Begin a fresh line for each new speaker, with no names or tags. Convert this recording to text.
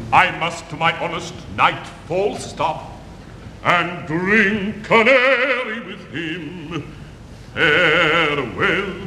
I must to my honest knight Falstaff, and drink canary with him. Farewell.